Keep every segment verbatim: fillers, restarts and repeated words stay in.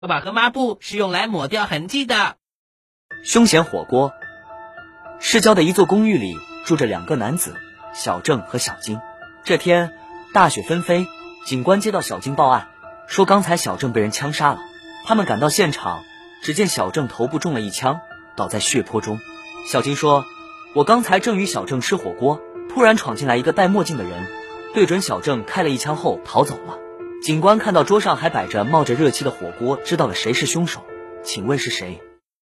把和抹布是用来抹掉痕迹的。 凶险火锅。市郊的一座公寓里住着两个男子，小郑和小金。这天大雪纷飞，警官接到小金报案，说刚才小郑被人枪杀了。他们赶到现场，只见小郑头部中了一枪，倒在血泊中。小金说，我刚才正与小郑吃火锅，突然闯进来一个戴墨镜的人，对准小郑开了一枪后逃走了。警官看到桌上还摆着冒着热气的火锅，知道了谁是凶手。请问是谁？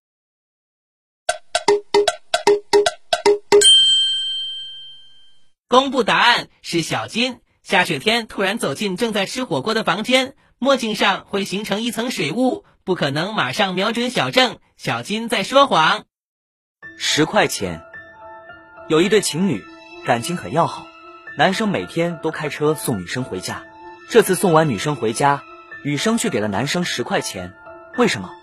公布答案是小金。下雪天突然走进正在吃火锅的房间，墨镜上会形成一层水雾，不可能马上瞄准小郑。小金在说谎。 十块钱。有一对情侣，感情很要好，男生每天都开车送女生回家。这次送完女生回家，女生却给了男生十块钱，为什么？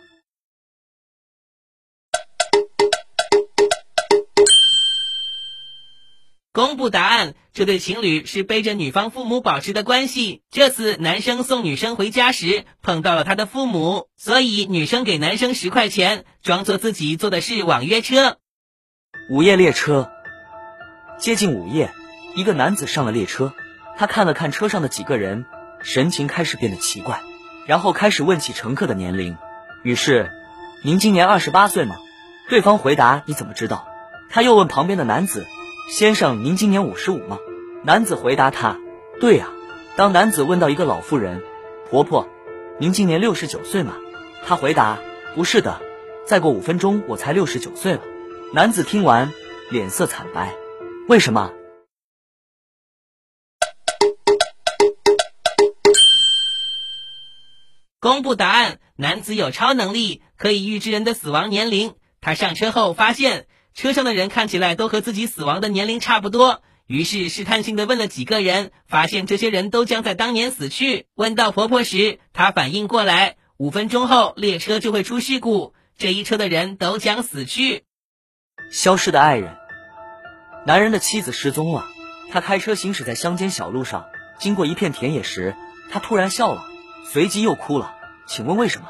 公布答案，这对情侣是背着女方父母保持的关系。这次男生送女生回家时碰到了他的父母，所以女生给男生十块钱，装作自己坐的是网约车。 午夜列车。接近午夜，一个男子上了列车，他看了看车上的几个人，神情开始变得奇怪，然后开始问起乘客的年龄。于是，您今年二十八岁吗？对方回答，你怎么知道？他又问旁边的男子，先生，您今年五十五吗？男子回答他，对呀、啊。当男子问到一个老妇人，婆婆，您今年六十九岁吗？他回答，不是的，再过五分钟我才六十九岁了。男子听完，脸色惨白，为什么？ 公布答案，男子有超能力，可以预知人的死亡年龄。他上车后发现车上的人看起来都和自己死亡的年龄差不多，于是试探性地问了几个人，发现这些人都将在当年死去。问到婆婆时，她反应过来，五分钟后列车就会出事故，这一车的人都将死去。 消失的爱人。男人的妻子失踪了，他开车行驶在乡间小路上，经过一片田野时，他突然笑了，随即又哭了，请问为什么？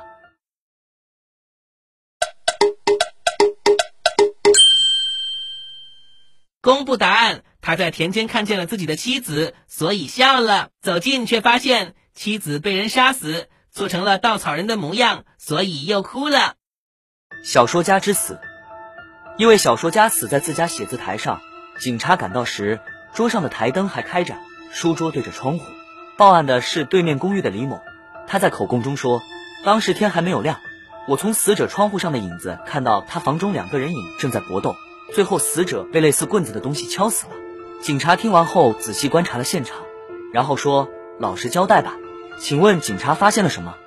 公布答案，他在田间看见了自己的妻子，所以笑了。走近却发现妻子被人杀死，做成了稻草人的模样，所以又哭了。 小说家之死。一位小说家死在自家写字台上，警察赶到时，桌上的台灯还开着，书桌对着窗户。报案的是对面公寓的李某，他在口供中说，当时天还没有亮，我从死者窗户上的影子看到他房中两个人影正在搏斗，最后死者被类似棍子的东西敲死了。警察听完后仔细观察了现场，然后说，老实交代吧，请问警察发现了什么？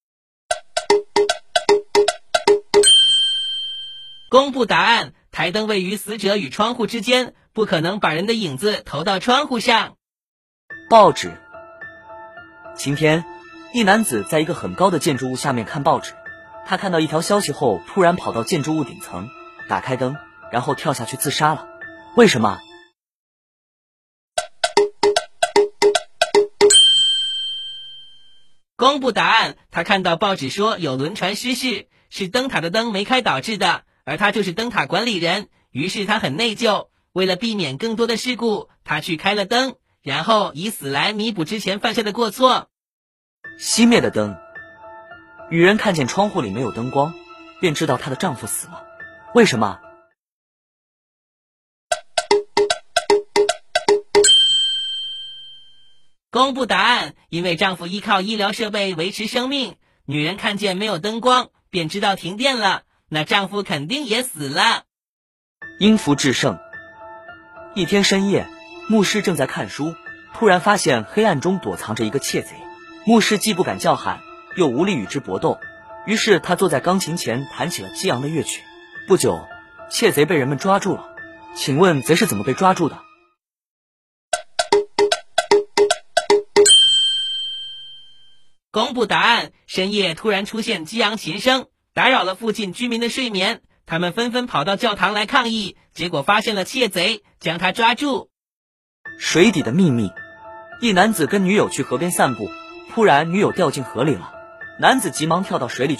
公布答案，台灯位于死者与窗户之间，不可能把人的影子投到窗户上。 报纸。晴天，一男子在一个很高的建筑物下面看报纸，他看到一条消息后，突然跑到建筑物顶层，打开灯，然后跳下去自杀了。为什么？ 公布答案，他看到报纸说有轮船失事，是灯塔的灯没开导致的，而他就是灯塔管理人，于是他很内疚，为了避免更多的事故，他去开了灯，然后以死来弥补之前犯下的过错。 熄灭的灯。女人看见窗户里没有灯光，便知道她的丈夫死了。为什么？ 公布答案，因为丈夫依靠医疗设备维持生命，女人看见没有灯光，便知道停电了，那丈夫肯定也死了。 因福制胜。一天深夜，牧师正在看书，突然发现黑暗中躲藏着一个窃贼。牧师既不敢叫喊，又无力与之搏斗，于是他坐在钢琴前弹起了激昂的乐曲。不久，窃贼被人们抓住了。请问贼是怎么被抓住的？ 公布答案，深夜突然出现激昂琴声，打扰了附近居民的睡眠，他们纷纷跑到教堂来抗议，结果发现了窃贼，将他抓住。 水底的秘密。一男子跟女友去河边散步，突然女友掉进河里了， 男子急忙跳到水里